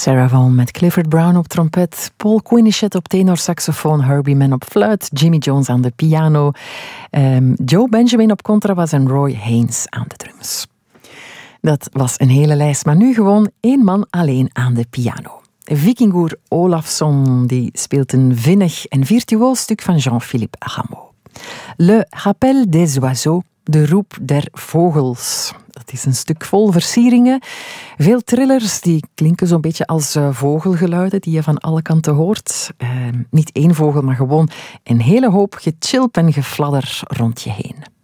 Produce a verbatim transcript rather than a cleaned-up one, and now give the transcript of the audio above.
Sarah Vaughan met Clifford Brown op trompet, Paul Quinichette op tenorsaxofoon, Herbie Mann op fluit, Jimmy Jones aan de piano, um, Joe Benjamin op contrabas en Roy Haynes aan de drums. Dat was een hele lijst, maar nu gewoon één man alleen aan de piano. Vikingur Olafsson die speelt een vinnig en virtuoos stuk van Jean-Philippe Rameau. Le Rappel des Oiseaux, de roep der vogels. Dat is een stuk vol versieringen. Veel trillers die klinken zo'n beetje als uh, vogelgeluiden die je van alle kanten hoort. Uh, niet één vogel, maar gewoon een hele hoop gechilp en gefladder rond je heen.